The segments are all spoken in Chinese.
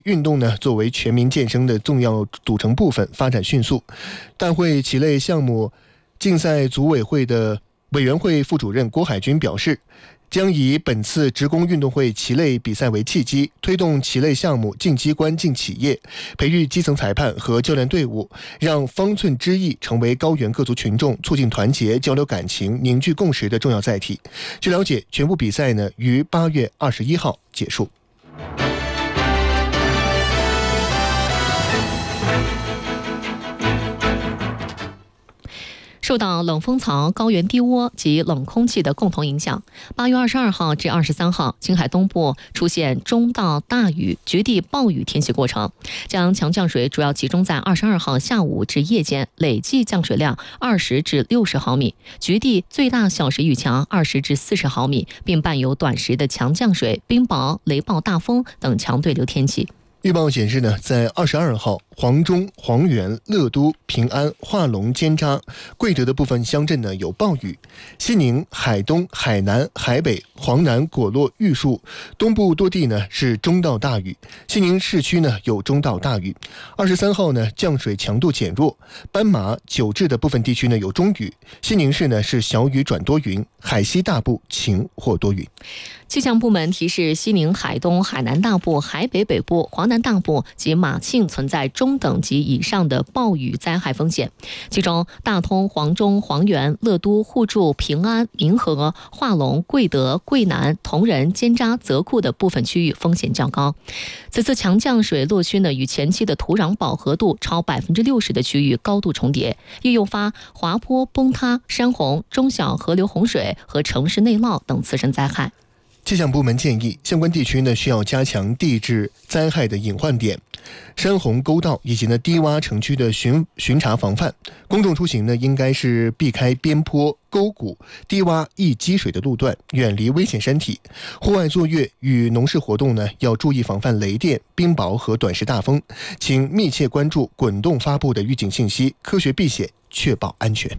运动呢作为全民健身的重要组成部分发展迅速。大会棋类项目竞赛组委会的委员会副主任郭海军表示，将以本次职工运动会棋类比赛为契机，推动棋类项目进机关进企业，培育基层裁判和教练队伍，让方寸之役成为高原各族群众促进团结、交流感情、凝聚共识的重要载体。据了解，全部比赛呢于8月21号结束。 受到冷风槽、高原低涡及冷空气的共同影响，8月22号至23号，青海东部出现中到大雨、局地暴雨天气过程，将强降水主要集中在22号下午至夜间，累计降水量20至60毫米，局地最大小时雨强20至40毫米，并伴有短时的强降水、冰雹、雷暴大风等强对流天气。 预报显示呢，在22号，黄忠、黄原、乐都、平安、化龙、尖扎、贵德的部分乡镇呢有暴雨，西宁、海东、海南、海北、黄南、果洛、玉树东部多地呢是中到大雨，西宁市区呢有中到大雨。23号呢降水强度减弱，斑马、九治的部分地区呢有中雨，西宁市呢是小雨转多云，海西大部晴或多云。 气象部门提示，西宁、海东、海南大部、海北北部、黄南大部及马庆存在中等级以上的暴雨灾害风险，其中大通、黄忠、黄原、乐都、互助、平安、民和、化龙、贵德、贵南、同仁、尖扎、泽库的部分区域风险较高。此次强降水落区呢，与前期的土壤饱和度超60%的区域高度重叠，易诱发滑坡、崩塌、山洪、中小河流洪水和城市内涝等次生灾害。 气象部门建议，相关地区呢需要加强地质灾害的隐患点、山洪沟道以及呢低洼城区的巡查防范。公众出行呢应该是避开边坡、沟谷、低洼易积水的路段，远离危险山体。户外作业与农事活动呢要注意防范雷电、冰雹和短时大风。请密切关注滚动发布的预警信息，科学避险，确保安全。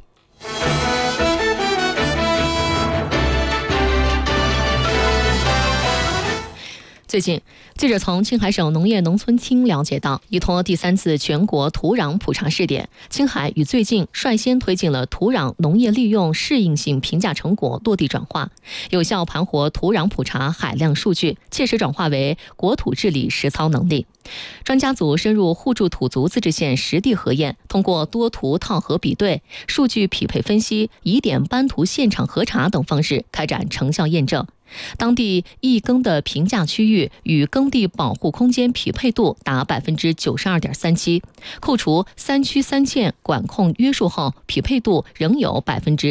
最近，记者从青海省农业农村厅了解到，依托第3次全国土壤普查试点，青海与最近率先推进了土壤农业利用适应性评价成果落地转化，有效盘活土壤普查海量数据，切实转化为国土治理实操能力。专家组深入互助土族自治县实地核验，通过多图套核比对、数据匹配分析、疑点斑图现场核查等方式开展成效验证。当地易耕的评价区域与耕地保护空间匹配度达 92.37%， 扣除3区3县管控约束后，匹配度仍有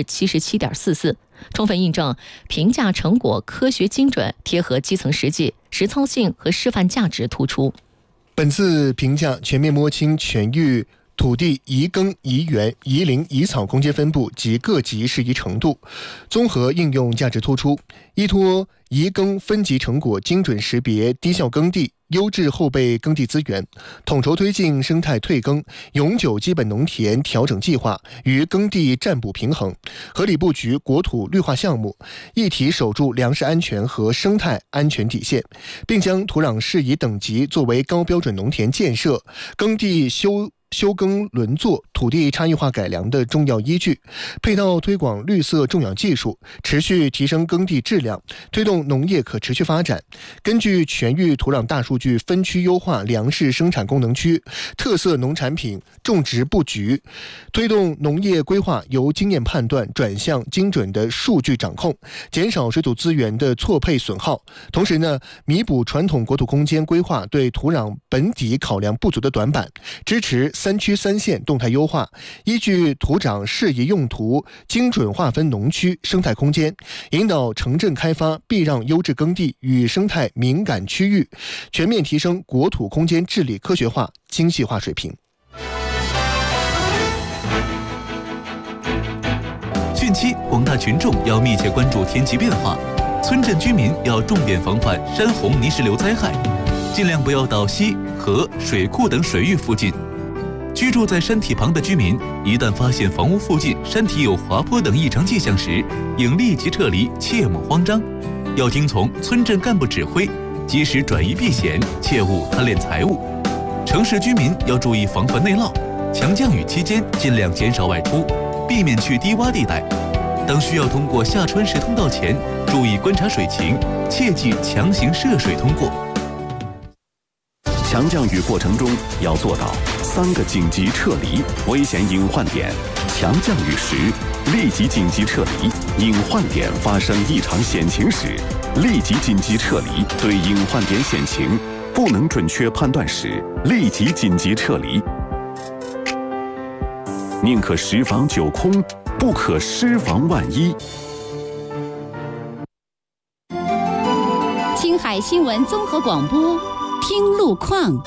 77.44%， 充分印证评价成果科学精准，贴合基层实际，实操性和示范价值突出。 本次评价全面摸清全域土地宜耕、宜园、宜林、宜草空间分布及各级适宜程度，综合应用价值突出，依托宜耕分级成果精准识别低效耕地、优质后备耕地资源，统筹推进生态退耕、永久基本农田调整计划与耕地占补平衡，合理布局国土绿化项目，一体守住粮食安全和生态安全底线，并将土壤适宜等级作为高标准农田建设、耕地休耕轮作、土地差异化改良的重要依据，配套推广绿色种养技术，持续提升耕地质量，推动农业可持续发展。根据全域土壤大数据分区优化粮食生产功能区、特色农产品种植布局，推动农业规划由经验判断转向精准的数据掌控，减少水土资源的错配损耗。同时呢，弥补传统国土空间规划对土壤本底考量不足的短板，支持3区3县动态优化，依据土壤适宜用途精准划分农区生态空间，引导城镇开发避让优质耕地与生态敏感区域，全面提升国土空间治理科学化、精细化水平。 汛期，广大群众要密切关注天气变化，村镇居民要重点防范山洪泥石流灾害，尽量不要到溪、河、水库等水域附近。居住在山体旁的居民，一旦发现房屋附近山体有滑坡等异常迹象时，应立即撤离，切莫慌张。要听从村镇干部指挥， 及时转移避险，切勿贪恋财物。城市居民要注意防范内涝，强降雨期间尽量减少外出，避免去低洼地带。当需要通过下穿石通道前，注意观察水情，切忌强行涉水通过。 强降雨过程中要做到3个紧急撤离危险隐患点。强降雨时，立即紧急撤离；隐患点发生异常险情时，立即紧急撤离。对隐患点险情不能准确判断时，立即紧急撤离。宁可10防9空，不可失防万一。 青海新闻综合广播，听路况。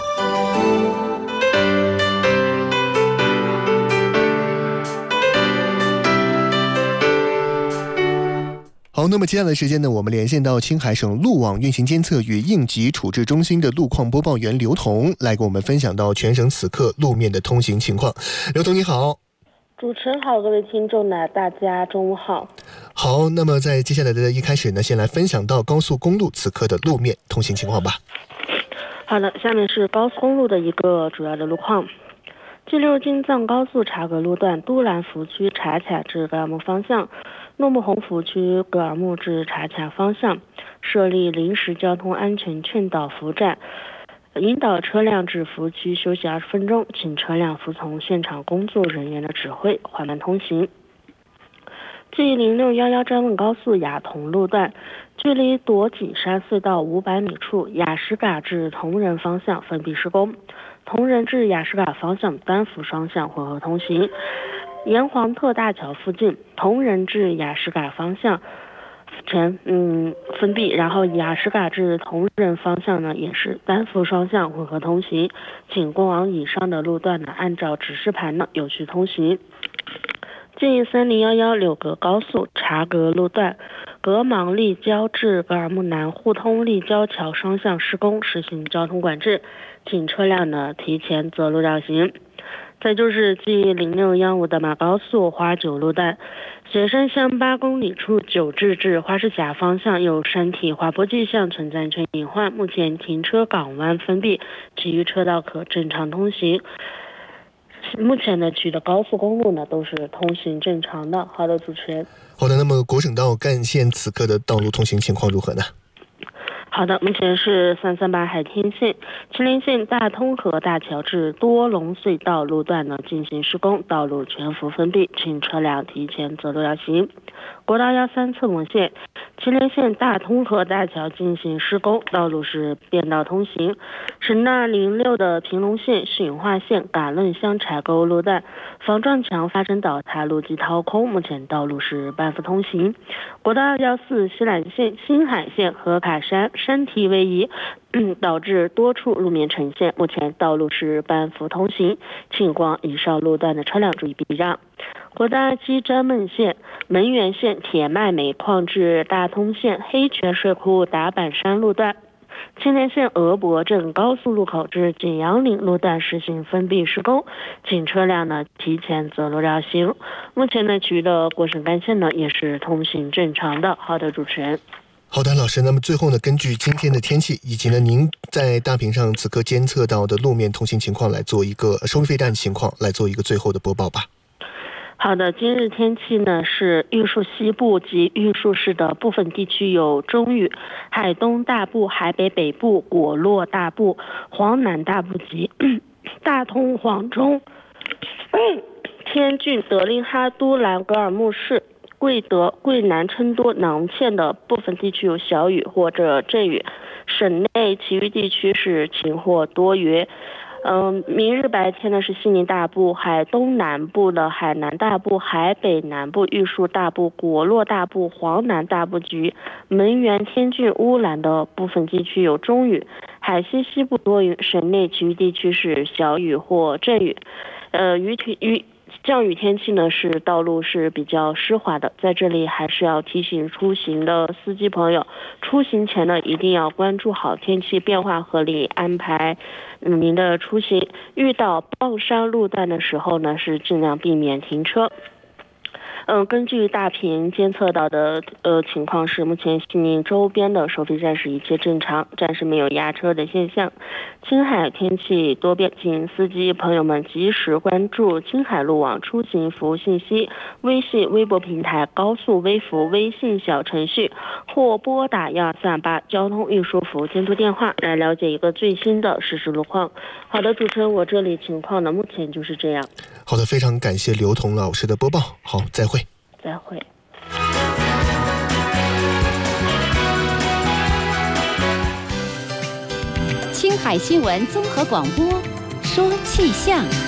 好，那么接下来的时间呢，我们连线到青海省路网运行监测与应急处置中心的路况播报员刘彤，来给我们分享到全省此刻路面的通行情况。刘彤你好。 主持人好，各位听众呢，大家中午好。 好，那么在接下来的一开始呢，先来分享到高速公路此刻的路面通行情况吧。 好的，下面是高速公路的一个主要的路况。G6京藏高速察格路段都兰服区察卡至格尔木方向，诺木洪服区格尔木至察卡方向设立临时交通安全劝导服务站，引导车辆至服务区休息20分钟，请车辆服从现场工作人员的指挥，缓慢通行。G0611张问高速雅同路段，距离朵锦山隧道500米处，雅什嘎至铜仁方向封闭施工，铜仁至雅什嘎方向单幅双向混合通行。沿黄特大桥附近，铜仁至雅什嘎方向前封闭，然后雅什嘎至铜仁方向呢也是单幅双向混合通行，请过往以上的路段呢按照指示牌呢有序通行。G3011柳格高速察格路段格芒立交至格尔木南互通立交桥双向施工，实行交通管制，请车辆呢提前择路绕行。再就是 G0615的马高速花九路段雪山乡8公里处九治至花市峡方向有山体滑坡迹象，存在安全隐患，目前停车港湾封闭，其余车道可正常通行。目前呢，区的高速公路呢都是通行正常的。好的，主持人。 好的，那么国省道干线此刻的道路通行情况如何呢？ 好的，目前是338海天线、秦陵线大通河大桥至多隆隧道路段呢进行施工，道路全幅封闭，请车辆提前择路绕行。国道13侧蒙线、秦陵线大通河大桥进行施工，道路是便道通行。省道06的平龙线、训化线嘎楞乡柴沟路段防撞墙发生倒塌，路基掏空，目前道路是半幅通行。国道214西兰线、新海线和卡山山体位移，导致多处路面呈现，目前道路是半幅通行，请过以上路段的车辆注意避让。国道27詹门线、门源线铁麦煤矿至大通线黑泉水库打板山路段，青莲线鹅博镇高速路口至景阳岭路段实行封闭施工，请车辆呢提前择路绕行。目前呢，其余的国省干线呢也是通行正常的。好的，主持人。 好的，老师。那么最后呢，根据今天的天气以及呢您在大屏上此刻监测到的路面通行情况来做一个收费站情况，来做一个最后的播报吧。 好的，今日天气呢是玉树西部及玉树市的部分地区有中雨，海东大部、海北北部、果洛大部、黄南大部及大通、黄中、天峻、德令哈都兰、格尔木市、贵德、贵南、成都、囊县的部分地区有小雨或者阵雨，省内其余地区是晴或多云。明日白天呢是西宁大部、海东南部的海南大部、海北南部、玉树大部、果洛大部、黄南大部及门源、天峻、乌兰的部分地区有中雨，海西西部多云，省内其余地区是小雨或阵雨。降雨天气呢是道路是比较湿滑的，在这里还是要提醒出行的司机朋友，出行前呢一定要关注好天气变化，合理安排您的出行。遇到傍山路段的时候呢是尽量避免停车。 根据大屏监测到的情况是，目前西宁周边的收费站是一切正常，暂时没有压车的现象。青海天气多变，请司机朋友们及时关注青海路网出行服务信息、微信、微博平台、高速微服微信小程序，或拨打12328交通运输服务监督电话来了解一个最新的实时路况。好的，主持人，我这里情况呢目前就是这样。 好的，非常感谢刘彤老师的播报。好，再会。 再会。 青海新闻综合广播说气象。